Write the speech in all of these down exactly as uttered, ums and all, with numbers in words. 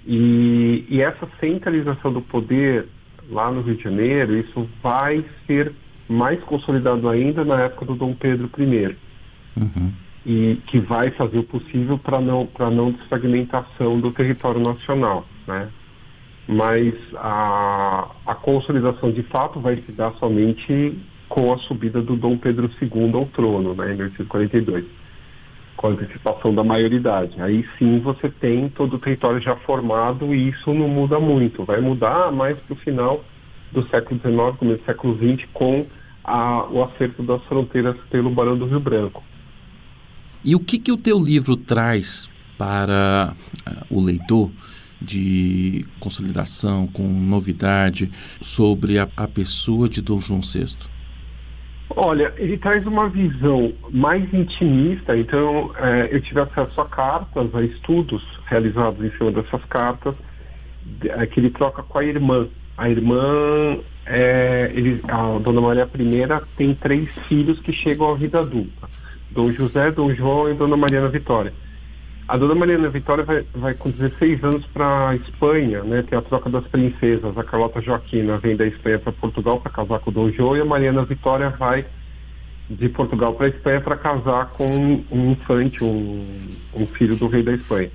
E, e essa centralização do poder lá no Rio de Janeiro, isso vai ser mais consolidado ainda na época do Dom Pedro I. Uhum. E que vai fazer o possível para não, para não desfragmentação do território nacional, né? Mas a, a consolidação de fato vai se dar somente com a subida do Dom Pedro segundo ao trono, né, em mil oitocentos e quarenta e dois, com a antecipação da maioridade. Aí sim você tem todo o território já formado e isso não muda muito. Vai mudar mais para o final do século dezenove, começo do século vinte, com a, o acerto das fronteiras pelo Barão do Rio Branco. E o que, que o teu livro traz para uh, o leitor de consolidação, com novidade, sobre a, a pessoa de Dom João sexto? Olha, ele traz uma visão mais intimista, então é, eu tive acesso a cartas, a estudos realizados em cima dessas cartas, é, que ele troca com a irmã. A irmã, é, ele, a Dona Maria I tem três filhos que chegam à vida adulta. Dom José, Dom João e Dona Mariana Vitória. A Dona Mariana Vitória vai, vai com dezesseis anos para a Espanha, né? Tem a troca das princesas. A Carlota Joaquina vem da Espanha para Portugal para casar com o Dom João, e a Mariana Vitória vai de Portugal para a Espanha para casar com um infante, um, um filho do rei da Espanha.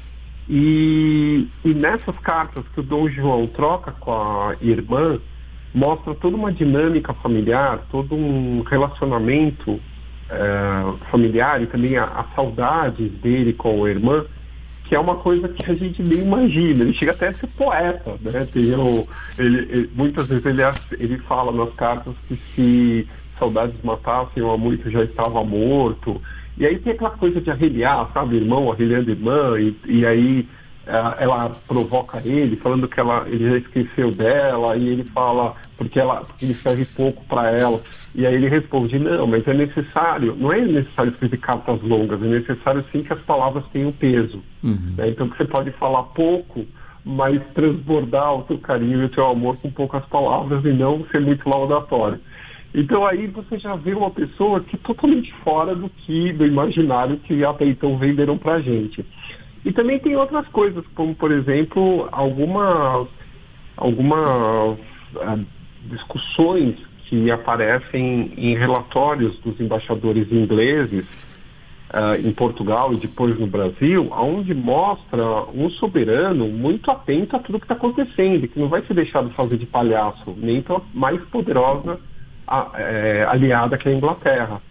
E, e nessas cartas que o Dom João troca com a irmã, mostra toda uma dinâmica familiar, todo um relacionamento Uh, familiar, e também a, a saudade dele com a irmã, que é uma coisa que a gente nem imagina. Ele chega até a ser poeta, né? Tem o, ele, ele, muitas vezes ele, ele fala nas cartas que se saudades matassem o amor que já estava morto. E aí tem aquela coisa de arreliar, sabe, irmão arreliando irmã, e, e aí uh, ela provoca ele, falando que ela, ele já esqueceu dela, e ele fala porque, ela, porque ele escreve pouco para ela. E aí ele responde, não, mas é necessário, não é necessário escrever cartas longas, é necessário sim que as palavras tenham peso. Uhum. Né? Então você pode falar pouco, mas transbordar o seu carinho e o seu amor com poucas palavras e não ser muito laudatório. Então aí você já vê uma pessoa que é totalmente fora do que, do imaginário que até então venderam pra gente. E também tem outras coisas, como por exemplo, algumas, algumas uh, discussões que aparecem em relatórios dos embaixadores ingleses uh, em Portugal e depois no Brasil, onde mostra um soberano muito atento a tudo que está acontecendo, que não vai ser deixado fazer de palhaço, nem pela mais poderosa a, é, aliada que é a Inglaterra.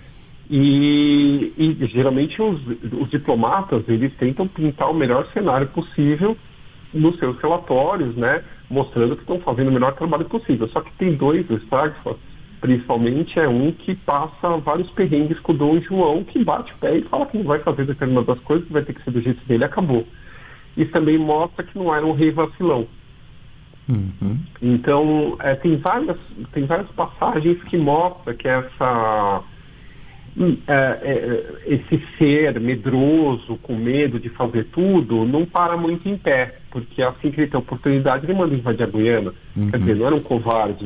E, e geralmente os, os diplomatas, eles tentam pintar o melhor cenário possível nos seus relatórios, né, mostrando que estão fazendo o melhor trabalho possível. Só que tem dois, o Stratford, principalmente, é um que passa vários perrengues com o Dom João, que bate o pé e fala que não vai fazer determinadas coisas, que vai ter que ser do jeito dele, acabou. Isso também mostra que não era um rei vacilão. Uhum. Então, é, tem, várias, tem várias passagens que mostram que essa... É, é, esse ser medroso, com medo de fazer tudo, não para muito em pé, porque assim que ele tem oportunidade, ele manda invadir a Guiana. Uhum. Quer dizer, não era um covarde.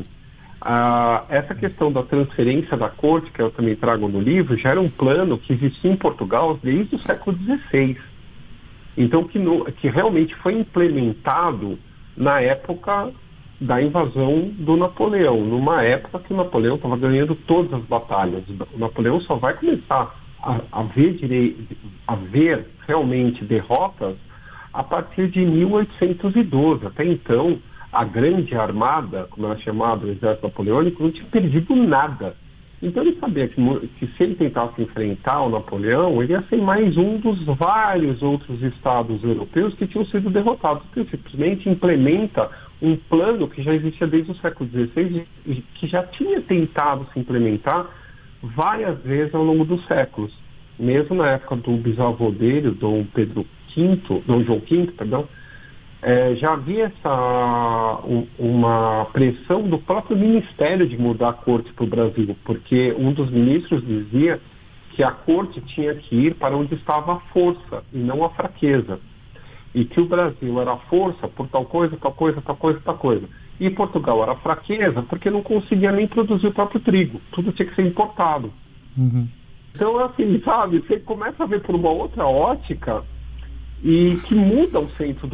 Ah, essa questão da transferência da corte, que eu também trago no livro, já era um plano que existia em Portugal desde o século dezesseis. Então, que, no, que realmente foi implementado na época da invasão do Napoleão, numa época que o Napoleão estava ganhando todas as batalhas. O Napoleão só vai começar a, a, ver, direi, a ver realmente derrotas a partir de mil oitocentos e doze. Até então, a grande armada, como era chamada, o exército napoleônico, não tinha perdido nada. Então ele sabia que, que se ele tentasse enfrentar o Napoleão, ele ia ser mais um dos vários outros estados europeus que tinham sido derrotados. Ele simplesmente implementa um plano que já existia desde o século dezesseis e que já tinha tentado se implementar várias vezes ao longo dos séculos. Mesmo na época do bisavô dele, Dom Pedro quinto, Dom João quinto, perdão, É, já havia essa, um, uma pressão do próprio ministério de mudar a corte para o Brasil, porque um dos ministros dizia que a corte tinha que ir para onde estava a força e não a fraqueza, e que o Brasil era a força por tal coisa, tal coisa, tal coisa, tal coisa, e Portugal era a fraqueza porque não conseguia nem produzir o próprio trigo, tudo tinha que ser importado. Uhum. Então, assim, sabe, você começa a ver por uma outra ótica e que muda o centro do